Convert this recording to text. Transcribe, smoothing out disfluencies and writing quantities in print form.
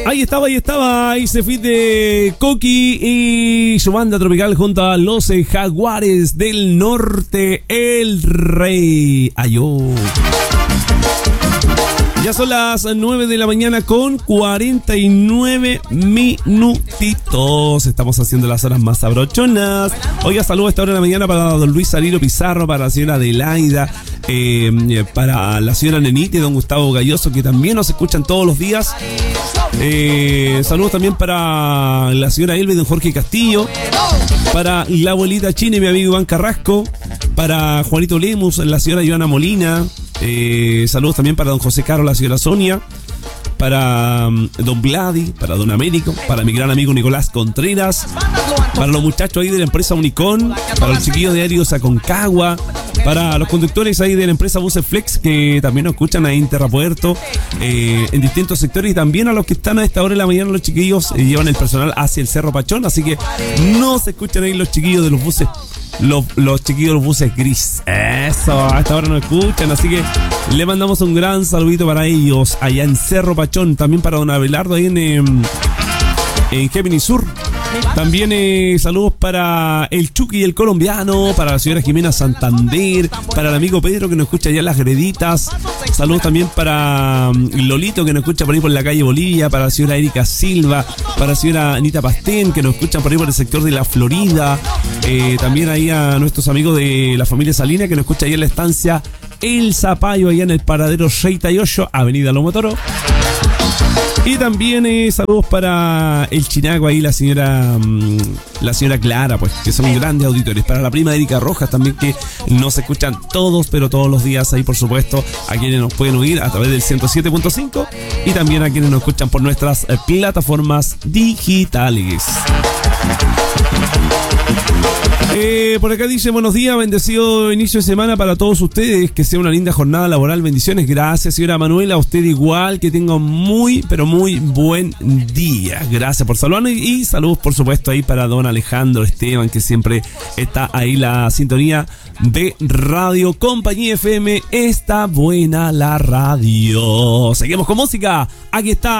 Ahí estaba, ese feat de Coqui y su banda tropical junto a los Jaguares del Norte, El Rey. Ayó. Ya son las 9 de la mañana con 49 minutitos. Estamos haciendo las horas más sabrochonas. Oiga, saludos a esta hora de la mañana para don Luis Saliro Pizarro, para la señora Adelaida, para la señora Nenita y don Gustavo Galloso, que también nos escuchan todos los días. Saludos también para la señora Elba y don Jorge Castillo, para la abuelita China y mi amigo Iván Carrasco, para Juanito Lemus, la señora Joana Molina. Saludos también para don José Caro, la señora Sonia, para don Vladi, para don Américo, para mi gran amigo Nicolás Contreras, para los muchachos ahí de la empresa Unicón, para los chiquillos de Arios Aconcagua, para los conductores ahí de la empresa Buses Flex, que también nos escuchan ahí en Terrapuerto, en distintos sectores, y también a los que están a esta hora de la mañana, los chiquillos llevan el personal hacia el Cerro Pachón, así que no se escuchan ahí los chiquillos de los buses. Los chiquillos de los buses gris. Eso, a esta hora nos escuchan. Así que le mandamos un gran saludito para ellos allá en Cerro Pachón. También para don Abelardo ahí en Géminis Sur. También saludos para el Chucky y el colombiano, para la señora Jimena Santander, para el amigo Pedro que nos escucha allá en Las Greditas. Saludos también para Lolito que nos escucha por ahí por la calle Bolivia, para la señora Erika Silva, para la señora Anita Pastén que nos escucha por ahí por el sector de la Florida. También ahí a nuestros amigos de la familia Salina que nos escucha allá en la estancia El Zapallo, allá en el paradero 68, Avenida Lomo Toro. Y también saludos para el Chinaco ahí, la señora Clara, pues, que son grandes auditores. Para la prima Erika Rojas también, que nos escuchan todos, pero todos los días ahí, por supuesto, a quienes nos pueden oír a través del 107.5 y también a quienes nos escuchan por nuestras plataformas digitales. Por acá dice: buenos días, bendecido inicio de semana para todos ustedes, que sea una linda jornada laboral, bendiciones. Gracias, señora Manuela, a usted igual, que tenga muy, pero muy buen día. Gracias por saludarnos y saludos, por supuesto, ahí para don Alejandro Esteban, que siempre está ahí la sintonía de Radio Compañía FM. Está buena la radio. Seguimos con música. Aquí está